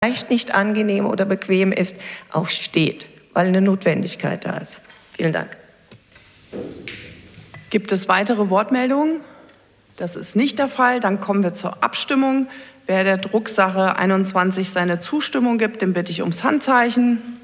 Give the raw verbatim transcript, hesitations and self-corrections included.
vielleicht nicht angenehm oder bequem ist, auch steht, weil eine Notwendigkeit da ist. Vielen Dank. Gibt es weitere Wortmeldungen? Das ist nicht der Fall. Dann kommen wir zur Abstimmung. Wer der Drucksache einundzwanzig seine Zustimmung gibt, den bitte ich ums Handzeichen.